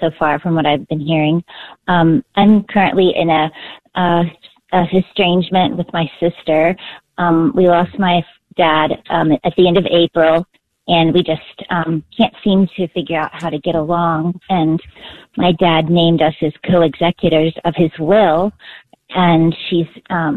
so far from what I've been hearing. I'm currently in a estrangement with my sister. We lost my dad at the end of April, and we just can't seem to figure out how to get along. And my dad named us as co-executors of his will, and she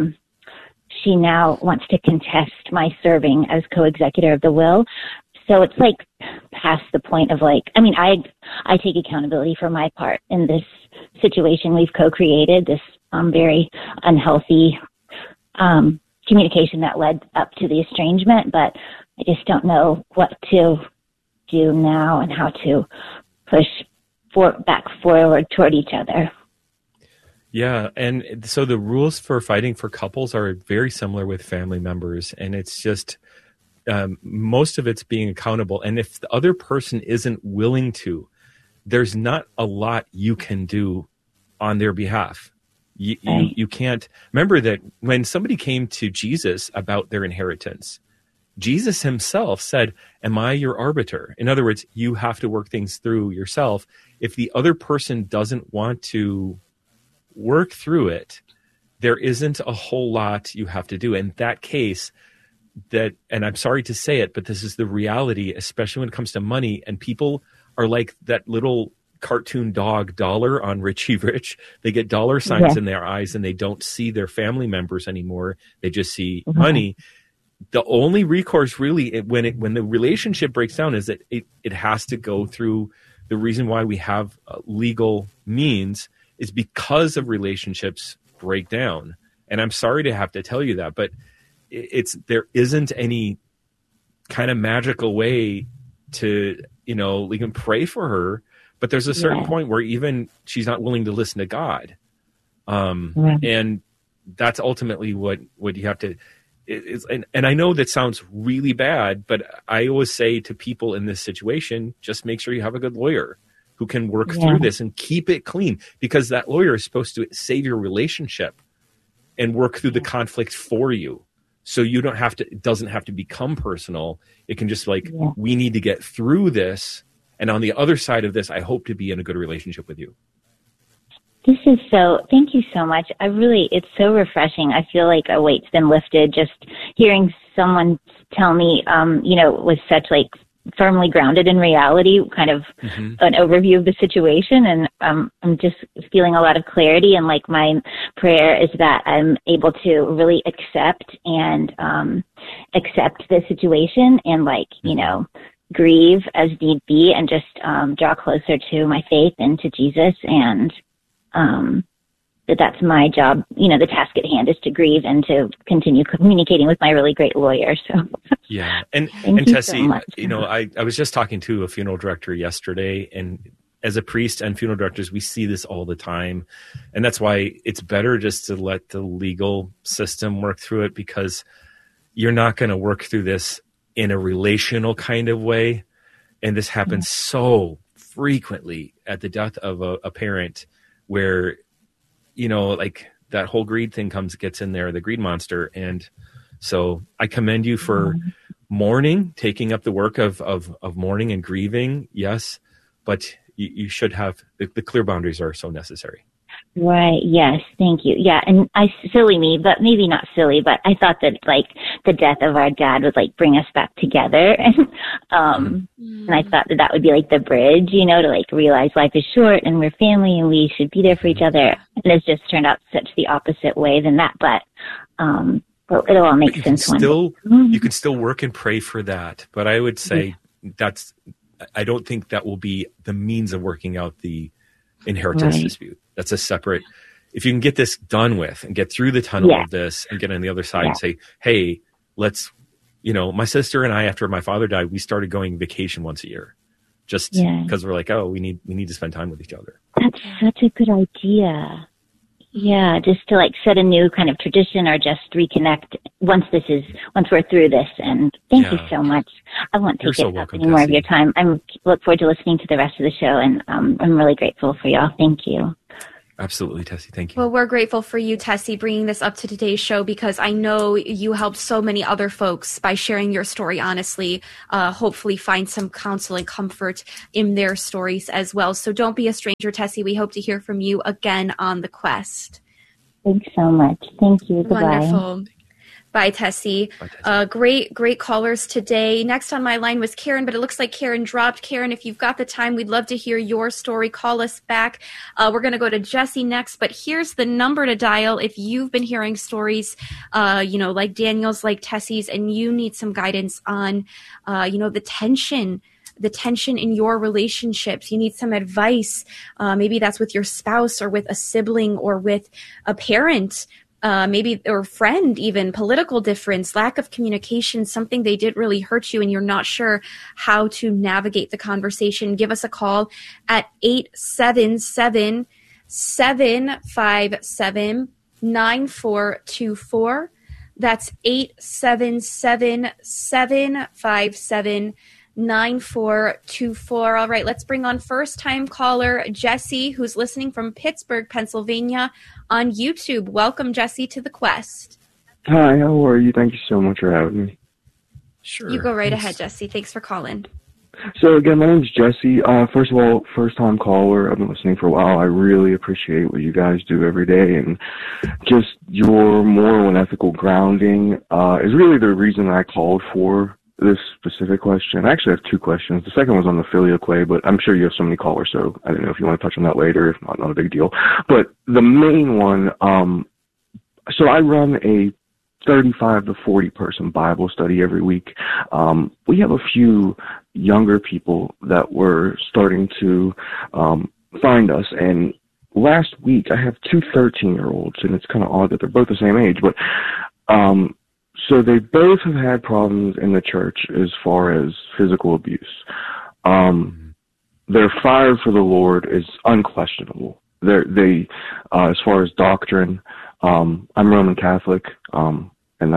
now wants to contest my serving as co-executor of the will. So it's like past the point of I take accountability for my part in this situation we've co-created, this very unhealthy communication that led up to the estrangement, but I just don't know what to do now and how to push back forward toward each other. Yeah, and so the rules for fighting for couples are very similar with family members, and it's just most of it's being accountable. And if the other person isn't willing to, there's not a lot you can do on their behalf. You can't. Remember that when somebody came to Jesus about their inheritance, Jesus himself said, "Am I your arbiter?" In other words, you have to work things through yourself. If the other person doesn't want to work through it, there isn't a whole lot you have to do. In that case, and I'm sorry to say it, but this is the reality, especially when it comes to money, and people are like that little cartoon dog Dollar on Richie Rich. They get dollar signs in their eyes and they don't see their family members anymore. They just see money. The only recourse really when the relationship breaks down is that it has to go through. The reason why we have legal means is because of relationships break down. And I'm sorry to have to tell you that, but there isn't any kind of magical way to, we can pray for her, but there's a certain point where even she's not willing to listen to God. And that's ultimately what you have to, and I know that sounds really bad, but I always say to people in this situation, just make sure you have a good lawyer who can work through this and keep it clean, because that lawyer is supposed to save your relationship and work through the conflict for you. So you it doesn't have to become personal. It can just we need to get through this. And on the other side of this, I hope to be in a good relationship with you. Thank you so much. It's so refreshing. I feel like a weight's been lifted just hearing someone tell me, was such firmly grounded in reality, kind of an overview of the situation. And I'm just feeling a lot of clarity. And my prayer is that I'm able to really accept the situation and grieve as need be, and just draw closer to my faith and to Jesus, and that's my job. The task at hand is to grieve and to continue communicating with my really great lawyer. So yeah, and Tessie, so I was just talking to a funeral director yesterday, and as a priest and funeral directors, we see this all the time, and that's why it's better just to let the legal system work through it, because you're not going to work through this in a relational kind of way. And this happens so frequently at the death of a parent, where, that whole greed thing gets in there, the greed monster. And so I commend you for mourning, taking up the work of mourning and grieving. Yes. But you should have the clear boundaries are so necessary. Right. Yes. Thank you. Yeah. And silly me, but maybe not silly, but I thought that the death of our dad would bring us back together. And, and I thought that would be the bridge, to realize life is short and we're family and we should be there for each other. And it's just turned out such the opposite way than that. But, it'll all make sense. You can still work and pray for that. But I would say I don't think that will be the means of working out the inheritance dispute. That's a separate, if you can get this done with and get through the tunnel of this and get on the other side and say, hey, let's, my sister and I, after my father died, we started going vacation once a year, just because we're we need to spend time with each other. That's such a good idea. Yeah. Just to set a new kind of tradition, or just reconnect once we're through this. And thank you so much. I won't take up any more of your time. I look forward to listening to the rest of the show, and I'm really grateful for y'all. Thank you. Absolutely, Tessie. Thank you. Well, we're grateful for you, Tessie, bringing this up to today's show, because I know you helped so many other folks by sharing your story honestly, hopefully find some counsel and comfort in their stories as well. So don't be a stranger, Tessie. We hope to hear from you again on The Quest. Thanks so much. Thank you. Goodbye. Wonderful. Bye, Tessie. Bye, Tessie. Great callers today. Next on my line was Karen, but it looks like Karen dropped. Karen, if you've got the time, we'd love to hear your story. Call us back. We're going to go to Jesse next, but here's the number to dial if you've been hearing stories, like Daniel's, like Tessie's, and you need some guidance on, the tension in your relationships. You need some advice. Maybe that's with your spouse or with a sibling or with a parent. Maybe or friend, even political difference, lack of communication, something they did really hurt you and you're not sure how to navigate the conversation. Give us a call at 877-757-9424. That's 877-757-9424. All right, let's bring on first-time caller Jesse, who's listening from Pittsburgh, Pennsylvania on YouTube. Welcome, Jesse, to The Quest. Hi, how are you? Thank you so much for having me. Sure. You go right ahead, Jesse. Thanks for calling. So again, my name's Jesse. First of all, first-time caller. I've been listening for a while. I really appreciate what you guys do every day, and just your moral and ethical grounding is really the reason I called for this specific question. I actually have two questions. The second one's on the filioque way, but I'm sure you have so many callers, so I don't know if you want to touch on that later. If not, not a big deal. But the main one, so I run a 35 to 40 person Bible study every week. We have a few younger people that were starting to find us, and last week I have two 13-year-olds, and it's kind of odd that they're both the same age, but so they both have had problems in the church as far as physical abuse. Their fire for the Lord is unquestionable. They as far as doctrine, I'm Roman Catholic, and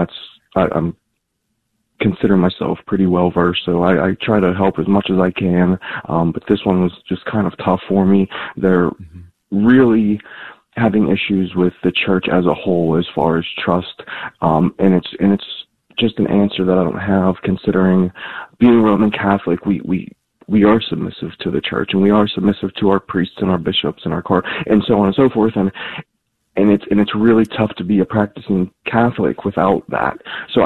I'm consider myself pretty well versed, so I try to help as much as I can. But this one was just kind of tough for me. They're really having issues with the church as a whole as far as trust, and it's just an answer that I don't have, considering being Roman Catholic, we are submissive to the church, and we are submissive to our priests and our bishops and our court, and so on and so forth, and it's really tough to be a practicing Catholic without that. So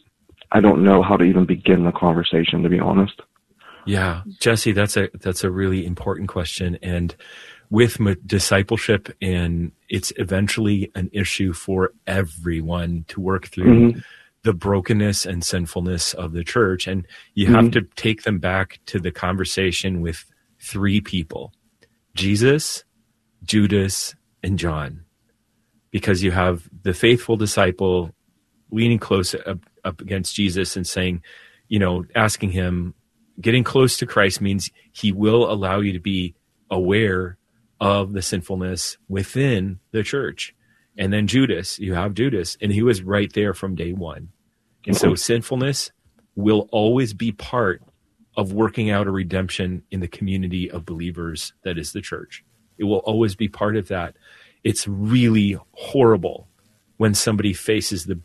I don't know how to even begin the conversation, to be honest. Yeah, Jesse, that's a really important question, and with discipleship, and it's eventually an issue for everyone to work through the brokenness and sinfulness of the church. And you have to take them back to the conversation with three people: Jesus, Judas, and John. Because you have the faithful disciple leaning close up against Jesus and saying, asking him, getting close to Christ means he will allow you to be aware of the sinfulness within the church. And then Judas, you have Judas, and he was right there from day one. And so sinfulness will always be part of working out a redemption in the community of believers that is the church. It will always be part of that. It's really horrible when somebody faces the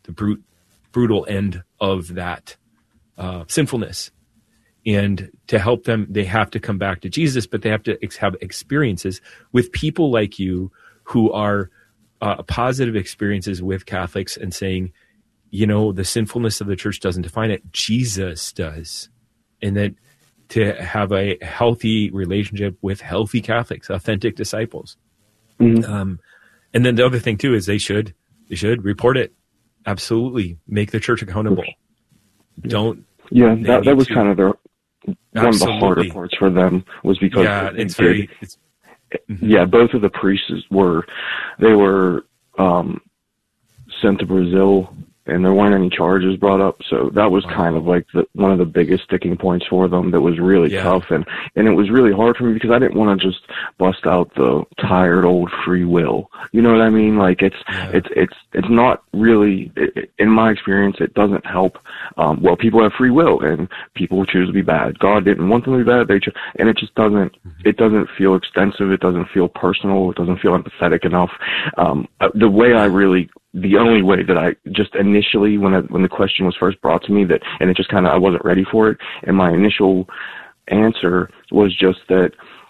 brutal end of that sinfulness. And to help them, they have to come back to Jesus, but they have to have experiences with people like you who are positive experiences with Catholics and saying, the sinfulness of the church doesn't define it. Jesus does. And that to have a healthy relationship with healthy Catholics, authentic disciples. And then the other thing too is they should report it. Absolutely. Make the church accountable. Don't. Yeah, that was kind of one of the harder parts for them, was because both of the priests were sent to Brazil and there weren't any charges brought up. So that was kind of like one of the biggest sticking points for them. That was really tough, and it was really hard for me because I didn't want to just bust out the tired old free will. You know what I mean? Like it's not really, in my experience, it doesn't help. Well, people have free will, and people choose to be bad. God didn't want them to be bad. And it just doesn't. It doesn't feel extensive. It doesn't feel personal. It doesn't feel empathetic enough. The only way that I just initially, when the question was first brought to me, and it just kind of, I wasn't ready for it, and my initial answer was just that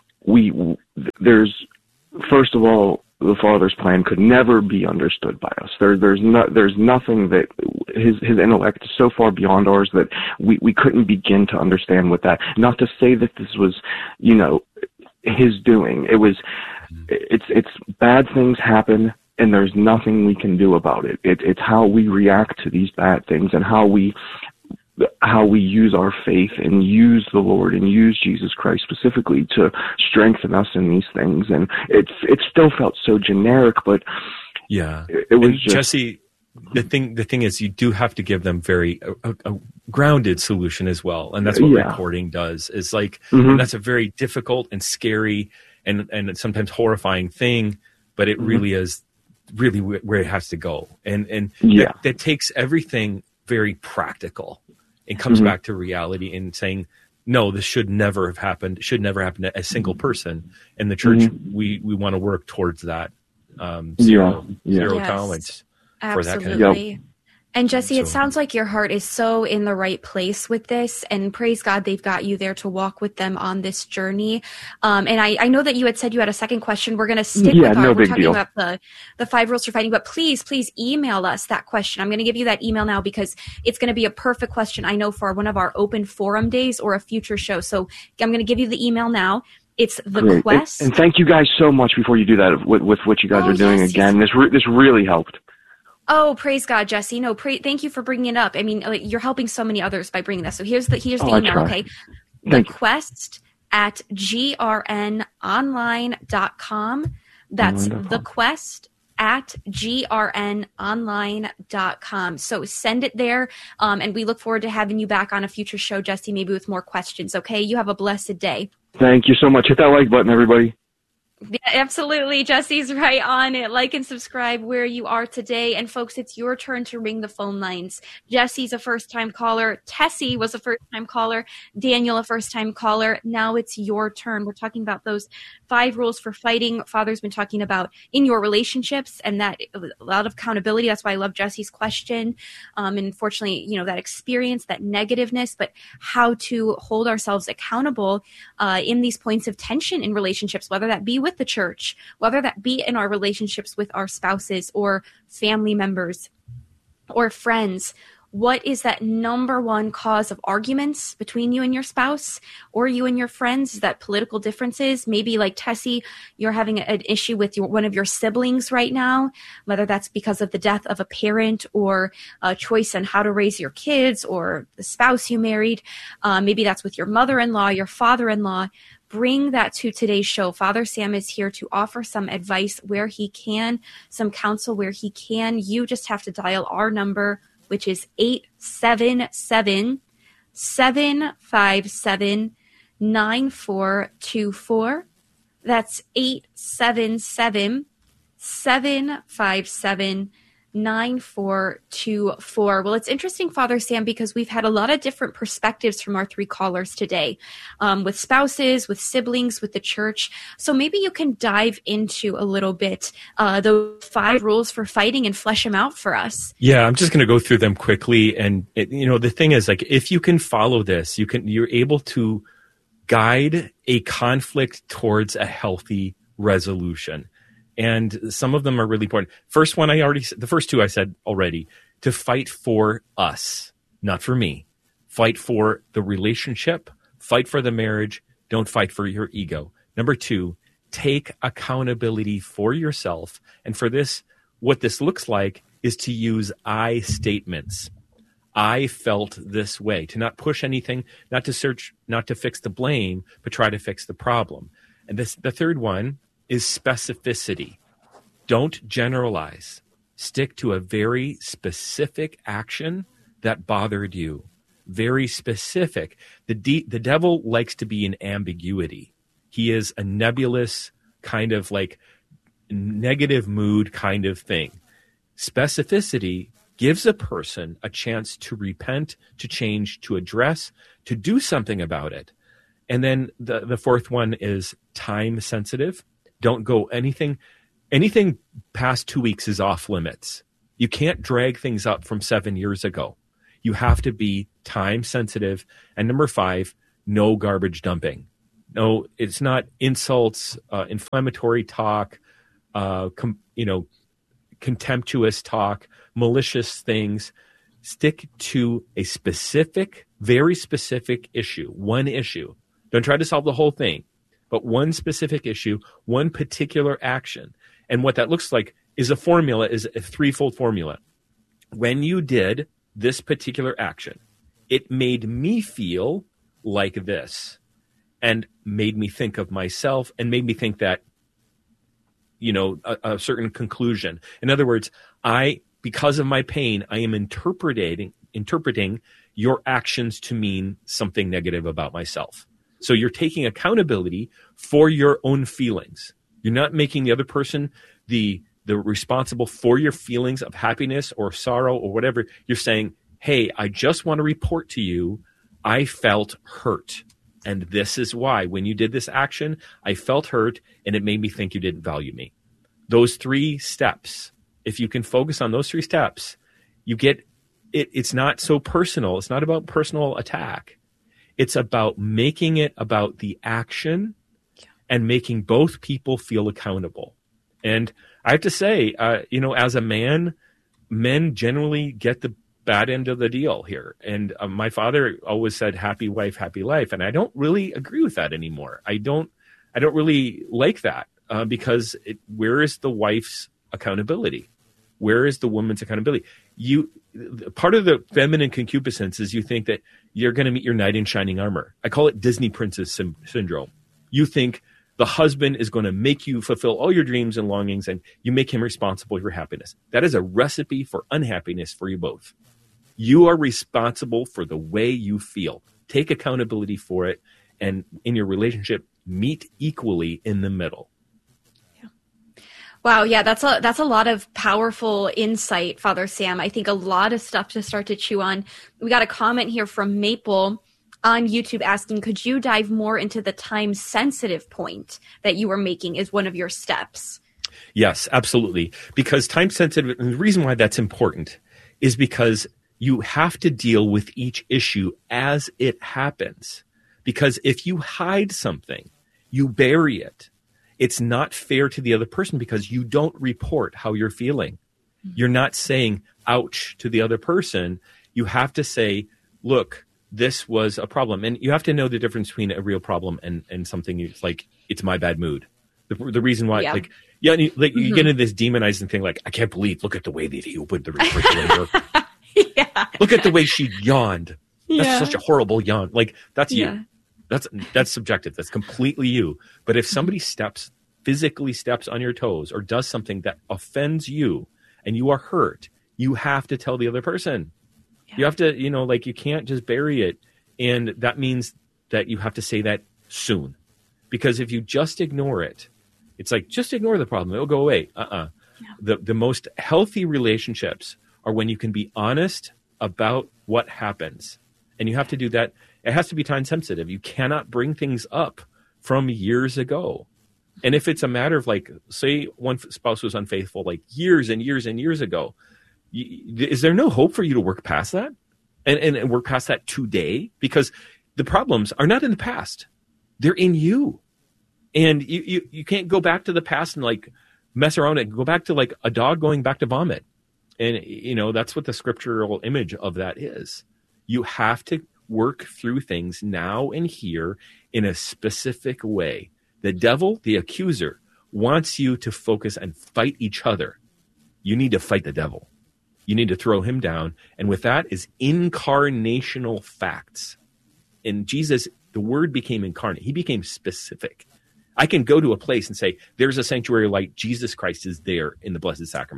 first of all, the Father's plan could never be understood by us. There's nothing that his intellect is so far beyond ours that we couldn't begin to understand what that. Not to say that this was, his doing. It's bad things happen, and there's nothing we can do about it. It's how we react to these bad things, and how we use our faith and use the Lord and use Jesus Christ specifically to strengthen us in these things. And it still felt so generic, but it was just, Jesse, the thing is, you do have to give them a grounded solution as well. And that's what recording does. Is like, that's a very difficult and scary and sometimes horrifying thing, but it really is really where it has to go. And that takes everything very practical. It comes back to reality and saying, no, this should never have happened. It should never happen to a single person. In the church, we want to work towards that zero tolerance for that kind of thing. And Jesse, it sounds like your heart is so in the right place with this, and praise God they've got you there to walk with them on this journey. And I know that you had said you had a second question. We're going to stick with we're talking about the 5 rules for fighting, but please email us that question. I'm going to give you that email now because it's going to be a perfect question, I know, for one of our open forum days or a future show. So I'm going to give you the email now. It's the quest. And thank you guys so much before you do that with what you guys are doing again. This really helped. Oh, praise God, Jesse. No, thank you for bringing it up. I mean, you're helping so many others by bringing this. So here's the email, okay? thequest@grnonline.com. That's thequest@grnonline.com. So send it there, and we look forward to having you back on a future show, Jesse, maybe with more questions, okay? You have a blessed day. Thank you so much. Hit that like button, everybody. Yeah, absolutely. Jesse's right on it. Like and subscribe where you are today. And folks, it's your turn to ring the phone lines. Jesse's a first-time caller. Tessie was a first-time caller. Daniel, a first-time caller. Now it's your turn. We're talking about those 5 rules for fighting. Father's been talking about in your relationships, and that a lot of accountability. That's why I love Jesse's question. And unfortunately, that experience, that negativeness, but how to hold ourselves accountable in these points of tension in relationships, whether that be with the church, whether that be in our relationships with our spouses or family members or friends. What is that number one cause of arguments between you and your spouse or you and your friends? Is that political differences? Maybe like Tessie, you're having an issue with one of your siblings right now, whether that's because of the death of a parent or a choice on how to raise your kids or the spouse you married. Maybe that's with your mother-in-law, your father-in-law. Bring that to today's show. Father Sam is here to offer some advice where he can, some counsel where he can. You just have to dial our number, which is 877-757-9424. That's 877-757-9424. 9424. Well, it's interesting, Father Sam, because we've had a lot of different perspectives from our 3 callers today, with spouses, with siblings, with the church. So maybe you can dive into a little bit those 5 rules for fighting and flesh them out for us. Yeah, I'm just going to go through them quickly. And the thing is, like, if you can follow this, you're able to guide a conflict towards a healthy resolution. And some of them are really important. The first 2 I said already, to fight for us, not for me. Fight for the relationship, fight for the marriage, don't fight for your ego. Number 2, take accountability for yourself. And for this, what this looks like is to use I statements. I felt this way, to not push anything, not to fix the blame, but try to fix the problem. And the third one is specificity. Don't generalize. Stick to a very specific action that bothered you. Very specific. The devil likes to be in ambiguity. He is a nebulous kind of like negative mood kind of thing. Specificity gives a person a chance to repent, to change, to address, to do something about it. And then the fourth one is time sensitive. Don't go anything past 2 weeks is off limits. You can't drag things up from 7 years ago. You have to be time sensitive. And number 5, no garbage dumping. No, it's not insults, inflammatory talk, contemptuous talk, malicious things. Stick to a specific, very specific issue, one issue. Don't try to solve the whole thing, but one specific issue, one particular action. And what that looks like is a formula, is a threefold formula. When you did this particular action, it made me feel like this, and made me think of myself, and made me think that, a certain conclusion. In other words, because of my pain, I am interpreting your actions to mean something negative about myself. So you're taking accountability for your own feelings. You're not making the other person the responsible for your feelings of happiness or sorrow or whatever. You're saying, hey, I just want to report to you, I felt hurt. And this is why. When you did this action, I felt hurt, and it made me think you didn't value me. Those 3 steps, if you can focus on those 3 steps, you get it. It's not so personal. It's not about personal attack. It's about making it about the action and making both people feel accountable. And I have to say, as a man, men generally get the bad end of the deal here. And my father always said, happy wife, happy life. And I don't really agree with that anymore. I don't really like that because where is the wife's accountability? Where is the woman's accountability? Part of the feminine concupiscence is you think that you're going to meet your knight in shining armor. I call it Disney princess syndrome. You think the husband is going to make you fulfill all your dreams and longings, and you make him responsible for your happiness. That is a recipe for unhappiness for you both. You are responsible for the way you feel. Take accountability for it, and in your relationship, meet equally in the middle. Wow, yeah, that's a lot of powerful insight, Father Sam. I think a lot of stuff to start to chew on. We got a comment here from Maple on YouTube asking, could you dive more into the time-sensitive point that you were making as one of your steps? Yes, absolutely. Because time-sensitive, and the reason why that's important is because you have to deal with each issue as it happens. Because if you hide something, you bury it. It's not fair to the other person because you don't report how you're feeling. You're not saying, ouch, to the other person. You have to say, look, this was a problem. And you have to know the difference between a real problem and something like, it's my bad mood. The reason why, you get into this demonizing thing, like, I can't believe, look at the way that he opened the refrigerator. Look at the way she yawned. That's such a horrible yawn. Like, that's you. That's subjective. That's completely you. But if somebody physically steps on your toes or does something that offends you and you are hurt, you have to tell the other person. You have to, you can't just bury it. And that means that you have to say that soon. Because if you just ignore it, it's like, just ignore the problem. It'll go away. The most healthy relationships are when you can be honest about what happens. And you have to do that. It has to be time sensitive. You cannot bring things up from years ago. And if it's a matter of like, say one spouse was unfaithful like years and years and years ago, is there no hope for you to work past that and work past that today? Because the problems are not in the past. They're in you. And you can't go back to the past and like mess around and go back to like a dog going back to vomit. And, that's what the scriptural image of that is. You have to work through things now and here in a specific way. The devil, the accuser, wants you to focus and fight each other. You need to fight the devil. You need to throw him down. And with that is incarnational facts. And Jesus, the word became incarnate. He became specific. I can go to a place and say, there's a sanctuary light. Jesus Christ is there in the Blessed Sacrament.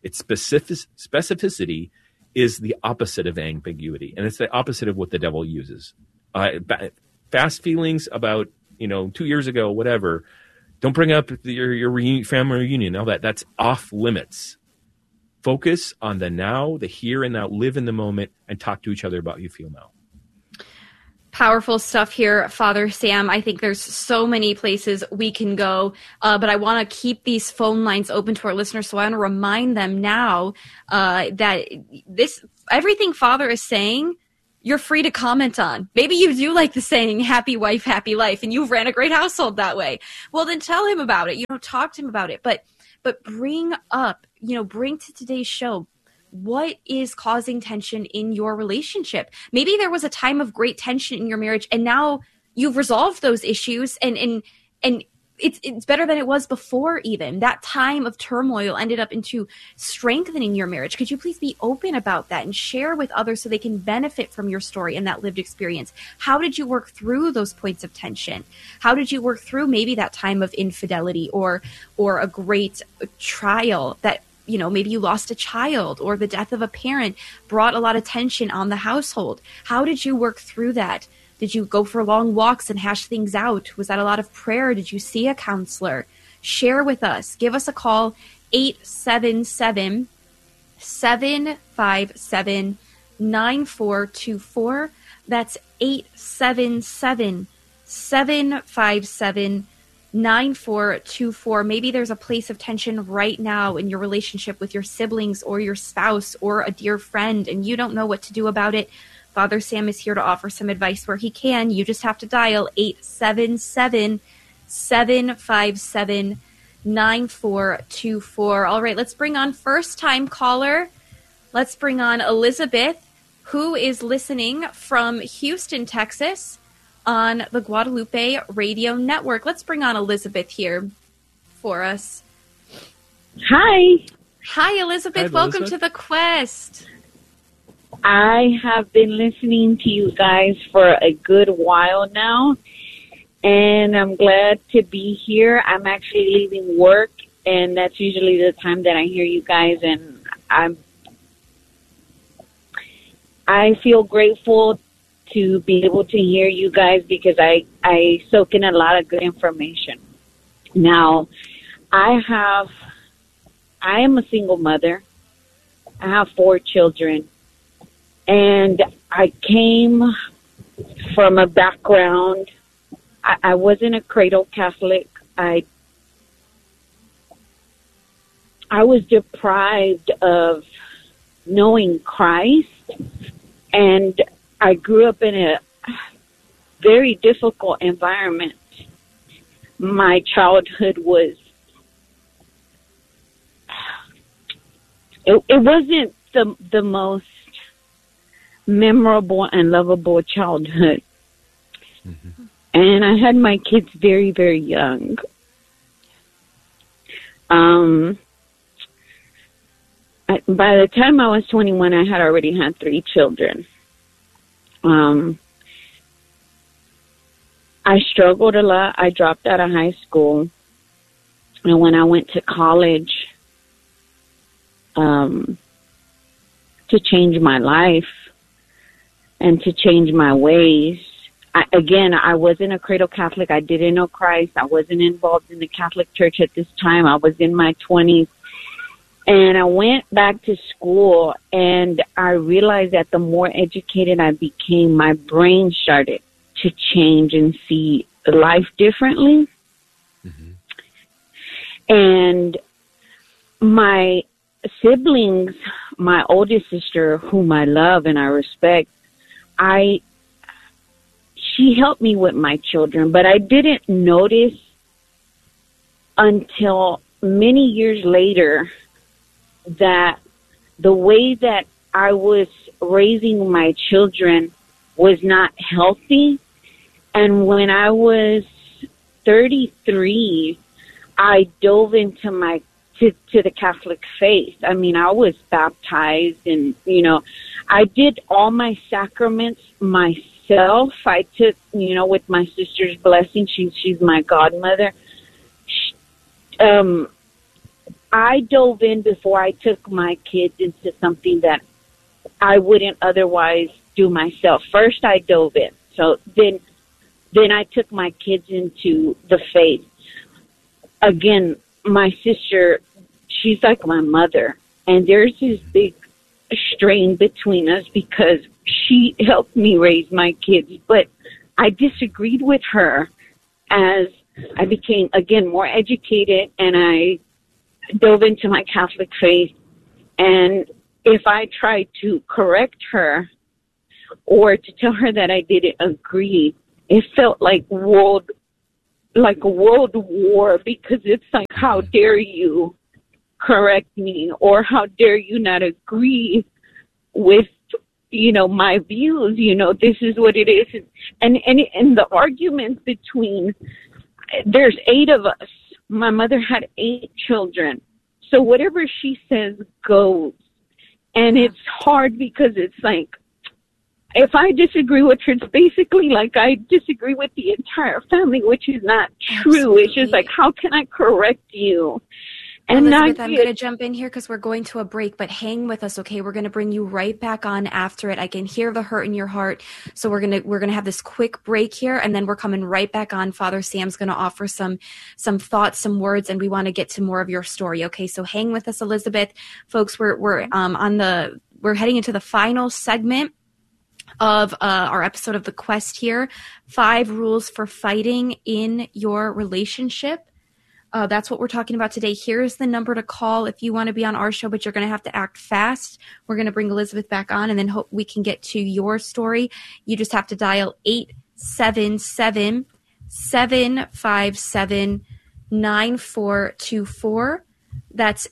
Its specificity is the opposite of ambiguity, and it's the opposite of what the devil uses. Fast feelings about 2 years ago, whatever. Don't bring up your family reunion. All that's off limits. Focus on the now, the here and now. Live in the moment and talk to each other about how you feel now. Powerful stuff here, Father Sam. I think there's so many places we can go, but I want to keep these phone lines open to our listeners. So I want to remind them now that everything Father is saying, you're free to comment on. Maybe you do like the saying, happy wife, happy life, and you've ran a great household that way. Well, then tell him about it. Talk to him about it. But bring up, bring to today's show, what is causing tension in your relationship? Maybe there was a time of great tension in your marriage, and now you've resolved those issues, and it's better than it was before. Even that time of turmoil ended up into strengthening your marriage. Could you please be open about that and share with others so they can benefit from your story and that lived experience? How did you work through those points of tension? How did you work through maybe that time of infidelity or a great trial that, maybe you lost a child, or the death of a parent brought a lot of tension on the household? How did you work through that? Did you go for long walks and hash things out? Was that a lot of prayer? Did you see a counselor? Share with us. Give us a call, 877-757-9424. That's 877-757-9424. Maybe there's a place of tension right now in your relationship with your siblings or your spouse or a dear friend, and you don't know what to do about it. Father Sam is here to offer some advice where he can. You just have to dial 877-757-9424. All right, let's bring on first-time caller. Let's bring on Elizabeth, who is listening from Houston, Texas, on the Guadalupe Radio Network. Let's bring on Elizabeth here for us. Hi. Hi, Elizabeth. Hi, Welcome Elizabeth. to The Quest. I have been listening to you guys for a good while now, and I'm glad to be here. I'm actually leaving work, and that's usually the time that I hear you guys, and I feel grateful to be able to hear you guys because I soak in a lot of good information. Now, I am a single mother. I have 4 children. And I came from a background, I wasn't a cradle Catholic. I was deprived of knowing Christ, and I grew up in a very difficult environment. My childhood was, it wasn't the most memorable and lovable childhood. Mm-hmm. And I had my kids very, very young. By the time I was 21, I had already had 3 children. I struggled a lot. I dropped out of high school. And when I went to college, to change my life, and to change my ways. I wasn't a cradle Catholic. I didn't know Christ. I wasn't involved in the Catholic Church at this time. I was in my 20s. And I went back to school, and I realized that the more educated I became, my brain started to change and see life differently. Mm-hmm. And my siblings, my oldest sister, whom I love and I respect, she helped me with my children, but I didn't notice until many years later that the way that I was raising my children was not healthy. And when I was 33, I dove into to the Catholic faith. I mean, I was baptized, and, I did all my sacraments myself. I took, with my sister's blessing, she's my godmother. I dove in before I took my kids into something that I wouldn't otherwise do myself. First, I dove in. So then I took my kids into the faith. Again, my sister, she's like my mother. And there's this big strain between us because she helped me raise my kids. But I disagreed with her as I became, again, more educated, and I dove into my Catholic faith. And if I tried to correct her or to tell her that I didn't agree, it felt like a world war, because it's like, how dare you correct me, or how dare you not agree with, my views, this is what it is. And the argument between, there's 8 of us. My mother had 8 children. So whatever she says goes. And it's hard because it's like, if I disagree with her, it's basically like I disagree with the entire family, which is not true. Absolutely. It's just like, how can I correct you? And Elizabeth, I'm going to jump in here because we're going to a break, but hang with us, okay? We're going to bring you right back on after it. I can hear the hurt in your heart. So we're going to have this quick break here, and then we're coming right back on. Father Sam's going to offer some thoughts, some words, and we want to get to more of your story, okay? So hang with us, Elizabeth. Folks, we're heading into the final segment of our episode of The Quest here. 5 rules for fighting in your relationship. That's what we're talking about today. Here's the number to call if you want to be on our show, but you're going to have to act fast. We're going to bring Elizabeth back on, and then hope we can get to your story. You just have to dial 877-757-9424. That's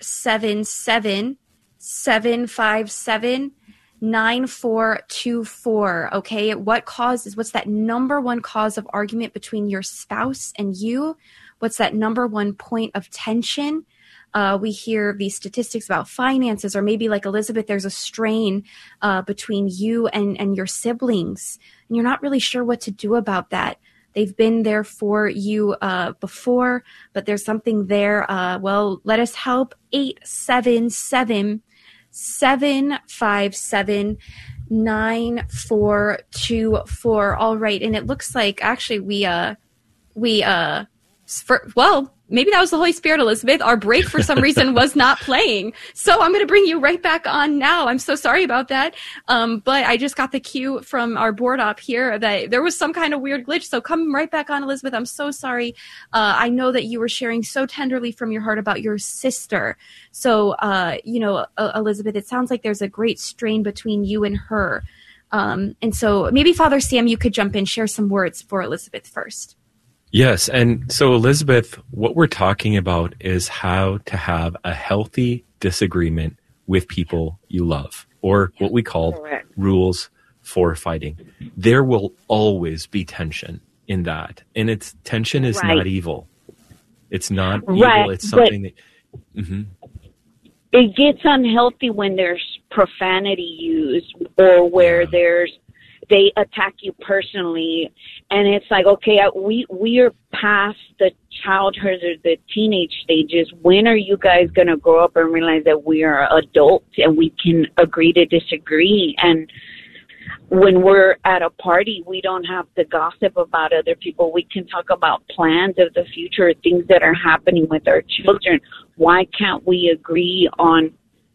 877-757-9424. Okay, what's that number one cause of argument between your spouse and you? What's that number one point of tension? We hear these statistics about finances, or maybe like Elizabeth, there's a strain between you and your siblings, and you're not really sure what to do about that. They've been there for you before, but there's something there. Well, let us help. 877-757-9424. All right, and it looks like actually maybe that was the Holy Spirit, Elizabeth. Our break for some reason was not playing. So I'm going to bring you right back on now. I'm so sorry about that. But I just got the cue from our board op here that there was some kind of weird glitch. So come right back on, Elizabeth. I'm so sorry. I know that you were sharing so tenderly from your heart about your sister. So, Elizabeth, it sounds like there's a great strain between you and her. And so maybe Father Sam, you could jump in, share some words for Elizabeth first. Yes. And so, Elizabeth, what we're talking about is how to have a healthy disagreement with people you love, or what we call rules for fighting. There will always be tension in that. And tension is not evil. It's not evil. It's something that... Mm-hmm. It gets unhealthy when there's profanity used, or where they attack you personally, and it's like, okay, we are past the childhood or the teenage stages. When are you guys going to grow up and realize that we are adults and we can agree to disagree? And when we're at a party, we don't have to gossip about other people. We can talk about plans of the future, things that are happening with our children. Why can't we agree on,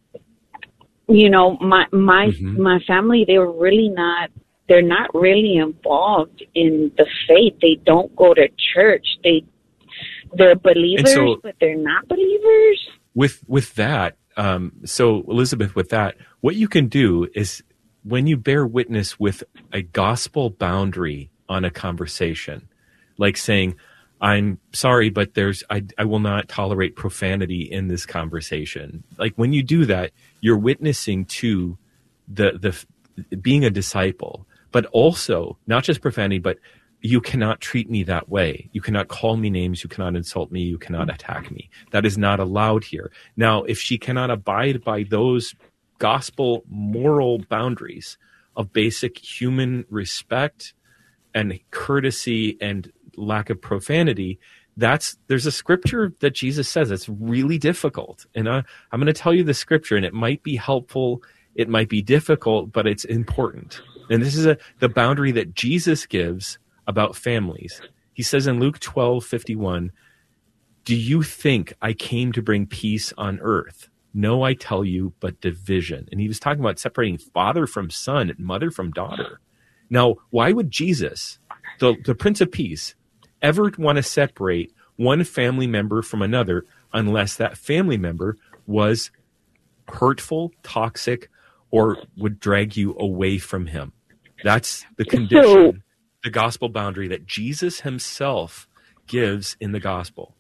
my family, they're not really involved in the faith. They don't go to church. They're believers, but they're not believers. With that, so Elizabeth, with that, what you can do is, when you bear witness with a gospel boundary on a conversation, like saying, I'm sorry, but I will not tolerate profanity in this conversation. Like, when you do that, you're witnessing to the being a disciple, but also not just profanity, but you cannot treat me that way. You cannot call me names. You cannot insult me. You cannot attack me. That is not allowed here. Now, if she cannot abide by those gospel moral boundaries of basic human respect and courtesy and lack of profanity, there's a scripture that Jesus says it's really difficult. And I'm going to tell you the scripture, and it might be helpful. It might be difficult, but it's important. And this is the boundary that Jesus gives about families. He says in Luke 12:51, "Do you think I came to bring peace on earth? No, I tell you, but division." And he was talking about separating father from son and mother from daughter. Now, why would Jesus, the Prince of Peace, ever want to separate one family member from another unless that family member was hurtful, toxic, or would drag you away from him? That's the condition, the gospel boundary that Jesus himself gives in the gospel.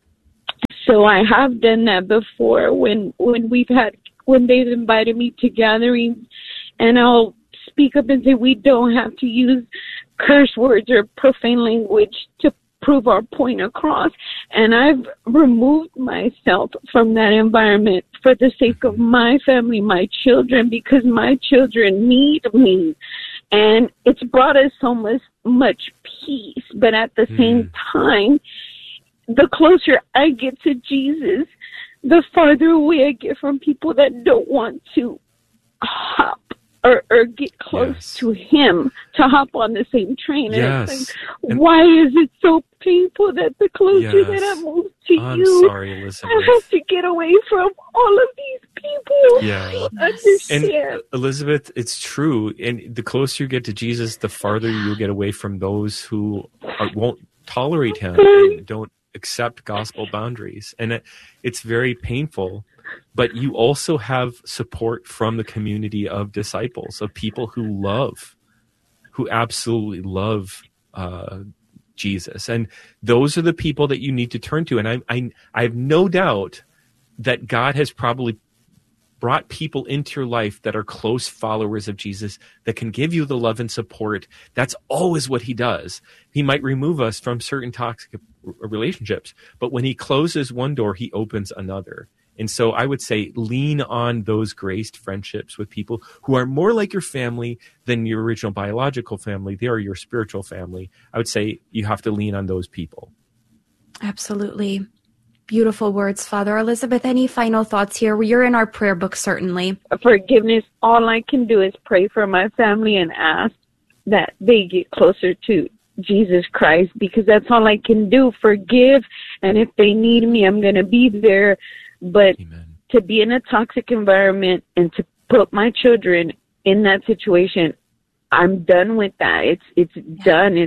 So I have done that before when they've invited me to gatherings, and I'll speak up and say we don't have to use curse words or profane language to prove our point across. And I've removed myself from that environment for the sake of my family, my children, because my children need me. And it's brought us so much peace. But at the same time, the closer I get to Jesus, the farther away I get from people that don't want to hop or get close to him, to hop on the same train. And it's like, why is it so painful that the closer that I move to you, sorry, Elizabeth, I have to get away from all of these people? Yeah. Understand. And Elizabeth, it's true. And the closer you get to Jesus, the farther you get away from those who won't tolerate him and don't accept gospel boundaries. And it's very painful. But you also have support from the community of disciples, of people who absolutely love Jesus. And those are the people that you need to turn to. And I have no doubt that God has probably brought people into your life that are close followers of Jesus that can give you the love and support. That's always what he does. He might remove us from certain toxic relationships, but when he closes one door, he opens another. And so I would say lean on those graced friendships with people who are more like your family than your original biological family. They are your spiritual family. I would say you have to lean on those people. Absolutely. Beautiful words, Father. Elizabeth, any final thoughts here? You're in our prayer book, certainly. Forgiveness, all I can do is pray for my family and ask that they get closer to Jesus Christ, because that's all I can do. Forgive, and if they need me, I'm going to be there. But Amen. To be in a toxic environment and to put my children in that situation, I'm done with that. It's done.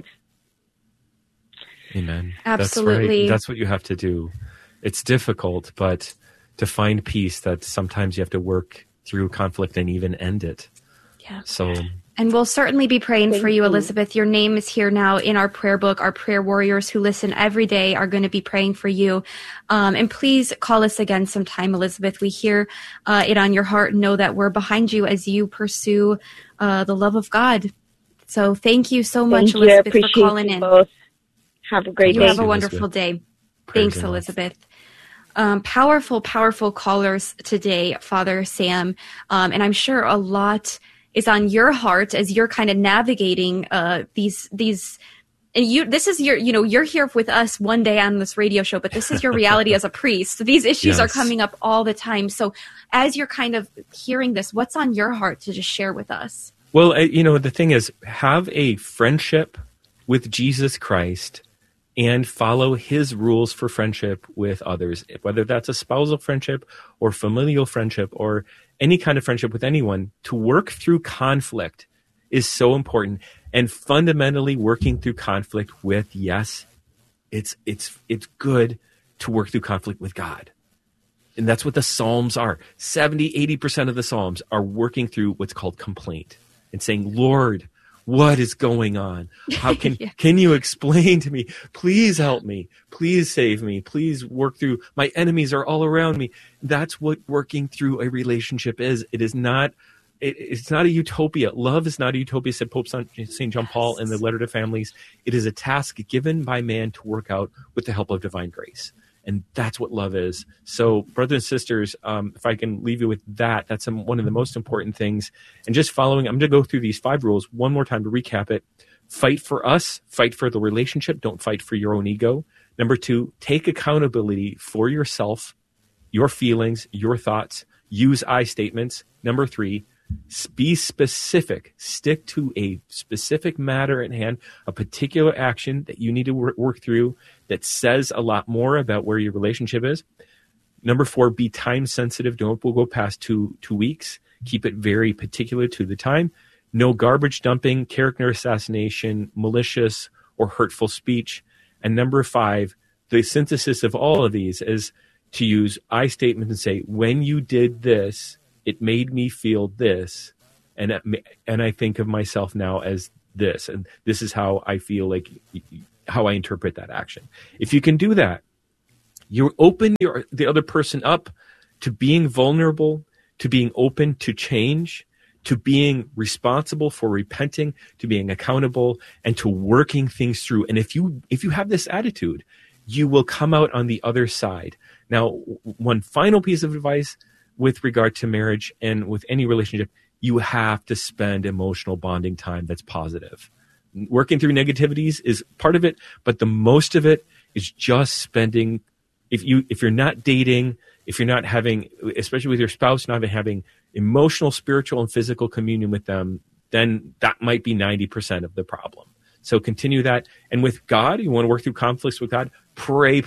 Amen. Absolutely. That's right. That's what you have to do. It's difficult, but to find peace, that sometimes you have to work through conflict and even end it. Yeah. So. And we'll certainly be praying Thank for you, you, Elizabeth. Your name is here now in our prayer book. Our prayer warriors who listen every day are going to be praying for you. And please call us again sometime, Elizabeth. We hear it on your heart and know that we're behind you as you pursue the love of God. So thank you so much, Elizabeth, for calling in. Both. Have a great day. day. Have a wonderful day. Thanks, Elizabeth. Powerful, powerful callers today, Father Sam. And I'm sure a lot is on your heart as you're kind of navigating these and this is you're here with us one day on this radio show, but this is your reality as a priest. So these issues are coming up all the time. So as you're kind of hearing this, what's on your heart to just share with us? Well, the thing is, have a friendship with Jesus Christ and follow his rules for friendship with others, whether that's a spousal friendship or familial friendship or any kind of friendship with anyone. To work through conflict is so important. And fundamentally working through conflict with, it's good to work through conflict with God. And that's what the Psalms are. 70-80% of the Psalms are working through what's called complaint and saying, Lord, what is going on? How can you explain to me? Please help me. Please save me. Please work through. My enemies are all around me. That's what working through a relationship is. It's not a utopia. Love is not a utopia, said Pope St. John Paul in the letter to families. It is a task given by man to work out with the help of divine grace. And that's what love is. So, brothers and sisters, if I can leave you with that, that's one of the most important things. And just following, I'm going to go through these 5 rules one more time to recap it. Fight for us. Fight for the relationship. Don't fight for your own ego. Number 2, take accountability for yourself, your feelings, your thoughts. Use I statements. Number 3, be specific. Stick to a specific matter at hand, a particular action that you need to work through that says a lot more about where your relationship is. Number 4, be time sensitive. Don't go past two weeks. Keep it very particular to the time. No garbage dumping, character assassination, malicious or hurtful speech. And number 5, the synthesis of all of these is to use I statements and say, when you did this, it made me feel this, and I think of myself now as this, and this is how I feel, like how I interpret that action. If you can do that, you open the other person up to being vulnerable, to being open to change, to being responsible for repenting, to being accountable, and to working things through. And if you have this attitude, you will come out on the other side. Now, one final piece of advice with regard to marriage and with any relationship, you have to spend emotional bonding time that's positive. Working through negativities is part of it, but the most of it is just spending, if you're not dating, if you're not having, especially with your spouse, not having emotional, spiritual, and physical communion with them, then that might be 90% of the problem. So continue that. And with God, you want to work through conflicts with God, pray.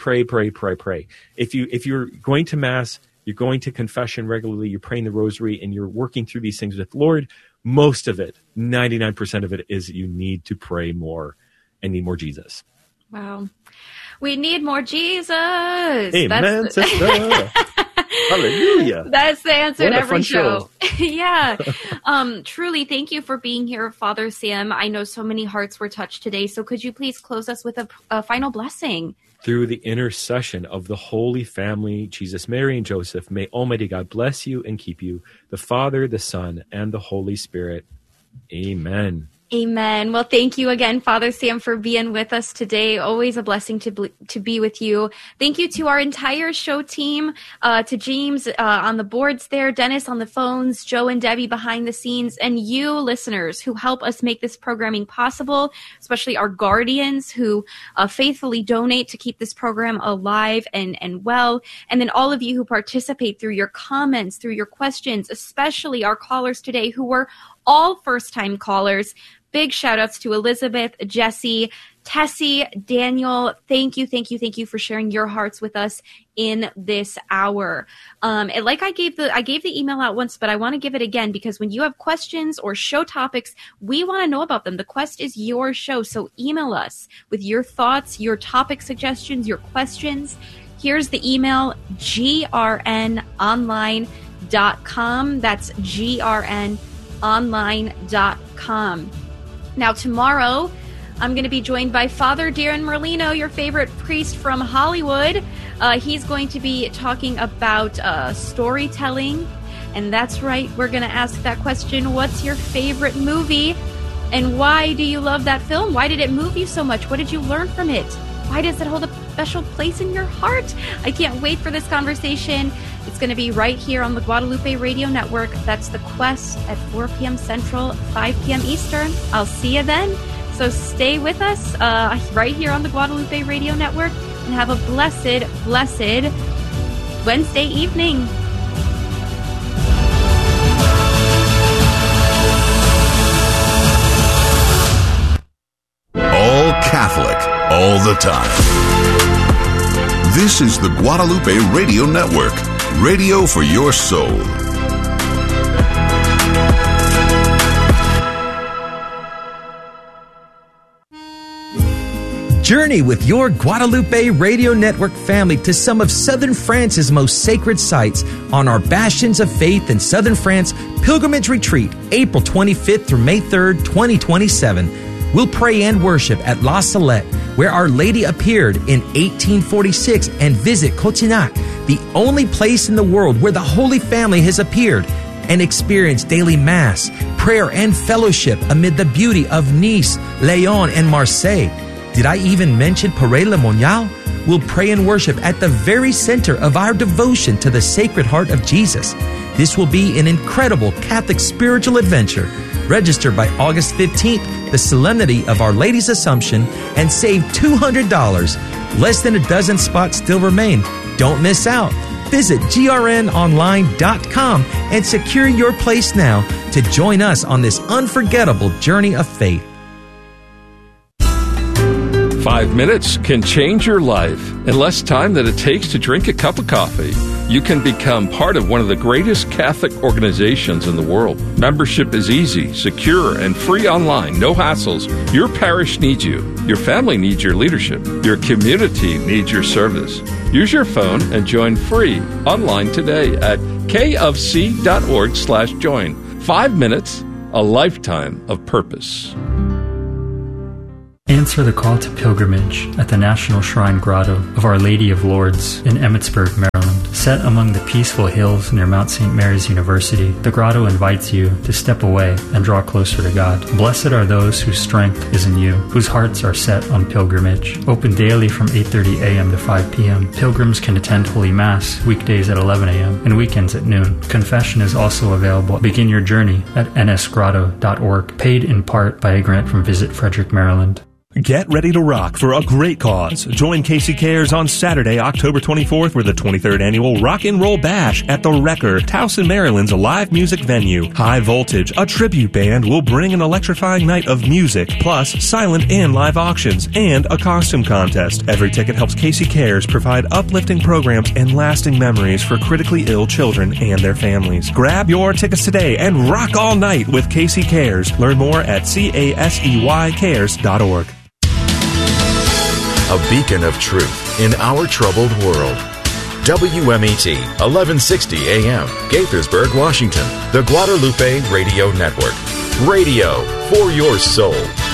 If you're going to Mass, you're going to confession regularly, you're praying the rosary, and you're working through these things with the Lord, most of it, 99% of it, is you need to pray more and need more Jesus. Wow. We need more Jesus. Amen, sister. Hallelujah. That's the answer to every show. Yeah. show. Truly, thank you for being here, Father Sam. I know so many hearts were touched today. So could you please close us with a final blessing? Through the intercession of the Holy Family, Jesus, Mary, and Joseph, may Almighty God bless you and keep you, the Father, the Son, and the Holy Spirit. Amen. Amen. Well, thank you again, Father Sam, for being with us today. Always a blessing to be with you. Thank you to our entire show team, to James on the boards there, Dennis on the phones, Joe and Debbie behind the scenes, and you listeners who help us make this programming possible, especially our guardians who faithfully donate to keep this program alive and well, and then all of you who participate through your comments, through your questions, especially our callers today who were all first-time callers. Big shout outs to Elizabeth, Jesse, Tessie, Daniel. Thank you for sharing your hearts with us in this hour. Like I gave the email out once, but I want to give it again because when you have questions or show topics, we want to know about them. The Quest is your show, so email us with your thoughts, your topic suggestions, your questions. Here's the email, grnonline.com. That's grnonline.com. Now, tomorrow, I'm going to be joined by Father Darren Merlino, your favorite priest from Hollywood. He's going to be talking about storytelling. And that's right, we're going to ask that question, what's your favorite movie? And why do you love that film? Why did it move you so much? What did you learn from it? Why does it hold a special place in your heart? I can't wait for this conversation. It's going to be right here on the Guadalupe Radio Network. That's The Quest at 4 p.m. Central, 5 p.m. Eastern. I'll see you then. So stay with us right here on the Guadalupe Radio Network and have a blessed Wednesday evening. All Catholic, all the time. This is the Guadalupe Radio Network. Radio for your soul. Journey with your Guadalupe Radio Network family to some of Southern France's most sacred sites on our Bastions of Faith in Southern France Pilgrimage Retreat, April 25th through May 3rd, 2027. We'll pray and worship at La Salette, where Our Lady appeared in 1846, and visit Cotignac, the only place in the world where the Holy Family has appeared, and experience daily Mass, prayer, and fellowship amid the beauty of Nice, Lyon, and Marseille. Did I even mention Paray-le-Monial? We'll pray and worship at the very center of our devotion to the Sacred Heart of Jesus. This will be an incredible Catholic spiritual adventure. Register by August 15th the Solemnity of Our Lady's Assumption and save $200. Less than a dozen spots still remain. Don't miss out. Visit grnonline.com and secure your place now to join us on this unforgettable journey of faith. 5 minutes can change your life in less time than it takes to drink a cup of coffee. You can become part of one of the greatest Catholic organizations in the world. Membership is easy, secure, and free online. No hassles. Your parish needs you. Your family needs your leadership. Your community needs your service. Use your phone and join free online today at kofc.org/join. 5 minutes, a lifetime of purpose. Answer the call to pilgrimage at the National Shrine Grotto of Our Lady of Lourdes in Emmitsburg, Maryland. Set among the peaceful hills near Mount St. Mary's University, the grotto invites you to step away and draw closer to God. Blessed are those whose strength is in you, whose hearts are set on pilgrimage. Open daily from 8:30 a.m. to 5 p.m. Pilgrims can attend Holy Mass weekdays at 11 a.m. and weekends at noon. Confession is also available. Begin your journey at nsgrotto.org, paid in part by a grant from Visit Frederick, Maryland. Get ready to rock for a great cause. Join Casey Cares on Saturday, October 24th for the 23rd Annual Rock and Roll Bash at the Wrecker, Towson, Maryland's live music venue. High Voltage, a tribute band, will bring an electrifying night of music, plus silent and live auctions, and a costume contest. Every ticket helps Casey Cares provide uplifting programs and lasting memories for critically ill children and their families. Grab your tickets today and rock all night with Casey Cares. Learn more at caseycares.org. A beacon of truth in our troubled world. WMET, 1160 AM, Gaithersburg, Washington. The Guadalupe Radio Network. Radio for your soul.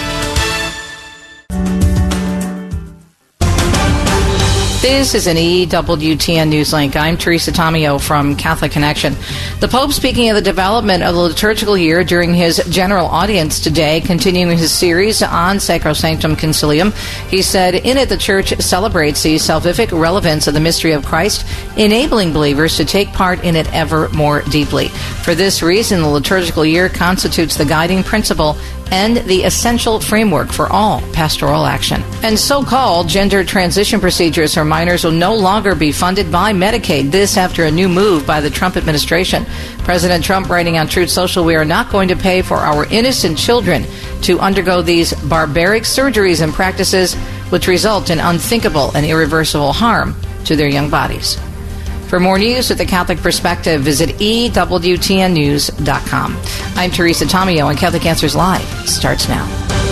This is an EWTN News Link. I'm Teresa Tomeo from Catholic Connection. The Pope speaking of the development of the liturgical year during his general audience today, continuing his series on Sacrosanctum Concilium. He said, in it the Church celebrates the salvific relevance of the mystery of Christ, enabling believers to take part in it ever more deeply. For this reason, the liturgical year constitutes the guiding principle and the essential framework for all pastoral action. And so-called gender transition procedures for minors will no longer be funded by Medicaid. This after a new move by the Trump administration. President Trump writing on Truth Social, we are not going to pay for our innocent children to undergo these barbaric surgeries and practices which result in unthinkable and irreversible harm to their young bodies. For more news with the Catholic perspective, visit EWTNnews.com. I'm Teresa Tomeo, and Catholic Answers Live starts now.